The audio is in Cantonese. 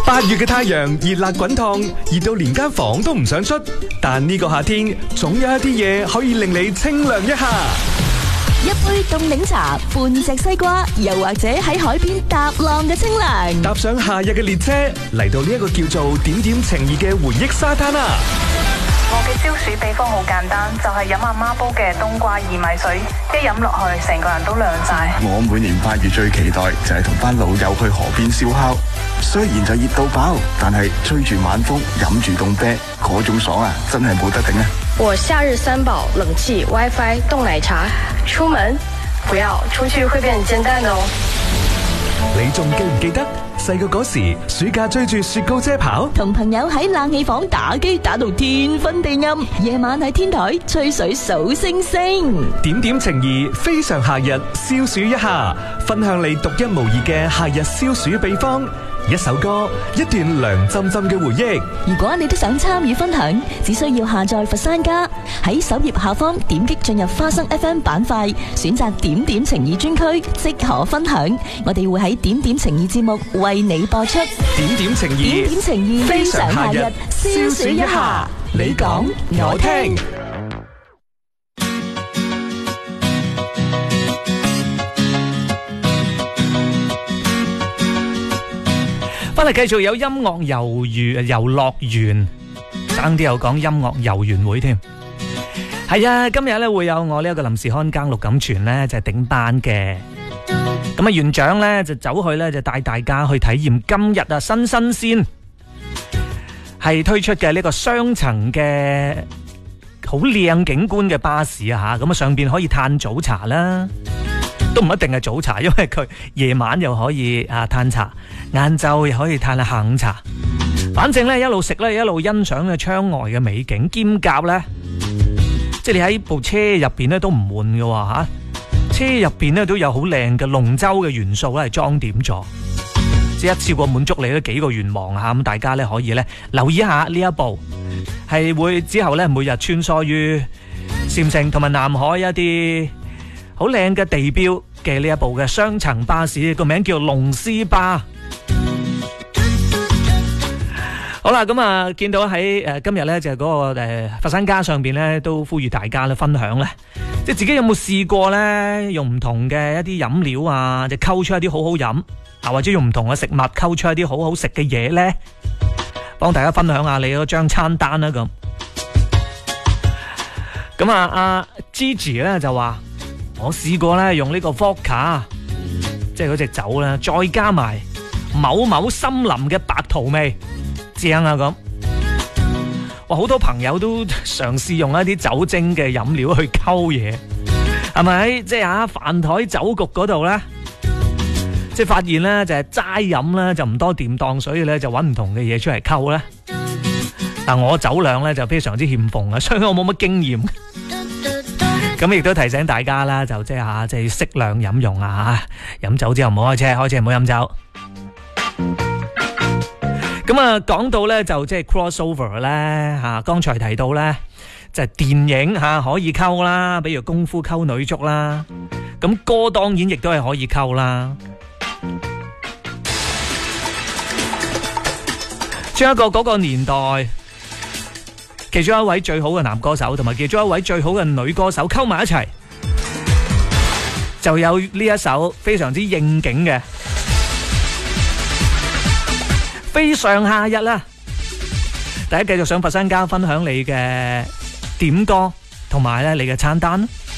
8月嘅太陽熱辣滾燙，熱到連間房都唔想出。但呢個夏天，總有一啲嘢可以令你清涼一下。 一杯凍檸茶，半隻西瓜，又或者喺海邊踏浪嘅清涼。 搭上夏日嘅列車，嚟到呢一個叫做點點情意嘅回憶沙灘啊！ 我嘅消暑秘方好簡單，就係飲阿媽煲嘅冬瓜薏米水，一飲落去成個人都涼晒。 我每年8月最期待就係同班老友去河邊燒烤，雖然就熱到爆，但係吹住晚風，飲住凍啤，嗰種爽啊，真係冇得頂啊！ 我夏日三寶：冷氣、WiFi、凍奶茶。出門不要出去會變煎蛋哦。 你仲記唔記得細個嗰時，暑假追住雪糕車跑， 同朋友喺冷氣房打機打到天昏地暗，夜晚喺天台吹水數星星。 點點情誼非常夏日，消暑一下，分享你獨一無二嘅夏日消暑秘方。一首歌，一段涼浸浸嘅回憶。 如果你都想參與分享，只需要下載佛山家，喺首頁下方點擊進入花生 FM 板塊，選擇點點情誼專區，即可分享。我哋會喺點點情誼節目為你播出。 點點情誼， 點點情誼非常夏日，消暑一下。你講我聽。 翻嚟繼續有音樂遊樂園，爭啲又講音樂遊園會添。係啊，今日咧會有我呢一個臨時看更陸錦全咧就係頂班嘅。咁啊園長咧就走去咧就帶大家去體驗今日啊新鮮係推出嘅呢個雙層嘅好靚景觀嘅巴士啊吓，咁啊上邊可以嘆早茶啦。都唔一定係早茶，因為佢夜晚又可以嘆茶，晏晝又可以嘆下下午茶。反正咧一路食咧一路欣賞嘅窗外嘅美景，兼夾咧，即係你喺部車入邊咧都唔悶嘅吓。車入邊咧都有好靚嘅龍舟嘅元素咧係裝點咗，即係一次過滿足你嗰幾個願望吓。咁大家咧可以咧留意一下呢一部，係會之後咧每日穿梭於禪城同埋南海一啲好靚嘅地標嘅呢一部嘅雙層巴士，個名叫龍獅巴。好啦，咁啊見到喺今日咧就係嗰個佛山家上邊咧都呼籲大家咧分享咧，即係自己有冇試過咧用唔同嘅一啲飲料啊，就溝出一啲好好飲啊，或者用唔同嘅食物溝出一啲好好食嘅嘢咧，幫大家分享下你嗰張餐單啦咁。咁啊阿 Gigi 咧就話，我試過咧用呢個 vodka， 即係嗰隻酒啦，再加埋某某森林嘅白桃味，正啊咁。哇，好多朋友都嘗試用一啲酒精嘅飲料去溝嘢，係咪？即係飯台酒局嗰度咧，即係發現咧就係齋飲咧就唔多掂當，所以咧就揾唔同嘅嘢出嚟溝咧。但我酒量咧就非常之欠奉啊，所以我冇乜經驗。咁亦都提醒大家啦，就即係即係適量飲用啊！飲酒之後唔好開車，開車唔好飲酒。咁啊，講到咧就即係 crossover 咧吓，剛才提到咧就係電影吓可以溝啦，比如功夫溝女足啦。咁歌當然亦都係可以溝啦。將一個嗰個年代，其中一位最好嘅男歌手同埋其中一位最好嘅女歌手溝埋一齊，就有呢一首非常之應景嘅非常夏日啦。大家繼續上佛山家分享你嘅點歌同埋咧你嘅餐單。